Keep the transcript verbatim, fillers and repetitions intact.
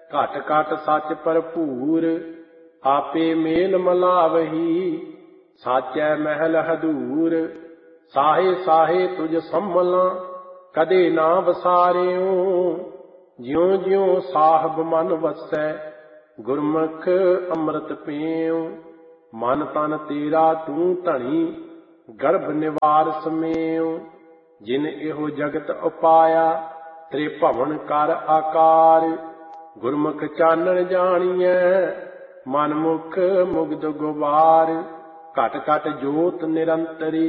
ਘਟ ਘਟ ਸੱਚ ਭਰਪੂਰ, ਆਪੇ ਮੇਲ ਮਲਾਵਹੀ। ਸਾਚੈ ਮਹਿਲ ਹਦੂਰ, ਸਾਹੇ ਸਾਹੇ ਤੁਝ ਸੰਭਲਾਂ, ਕਦੇ ਨਾ ਵਸਾਰਿਓ। ਜਿਉ ਜਿਉ ਸਾਹਿਬ ਮਨ ਵਸੈ, ਗੁਰਮੁਖ ਅੰਮ੍ਰਿਤ ਪੀਉ। ਮਨ ਤਨ ਤੇਰਾ ਤੂੰ ਧਣੀ, ਗਰਭ ਨਿਵਾਰ ਸਮੇਉ। ਜਿਨ ਇਹੋ ਜਗਤ ਉਪਾਇਆ, ਤ੍ਰਿਭਵਨ ਕਰ ਆਕਾਰ। ਗੁਰਮੁਖ ਚਾਨਣ ਜਾਣੀਐ, ਮਨ ਮੁਖ ਮੁਗਧ ਗੁਬਾਰ। ਘਟ ਘਟ ਜੋਤ ਨਿਰੰਤਰੀ,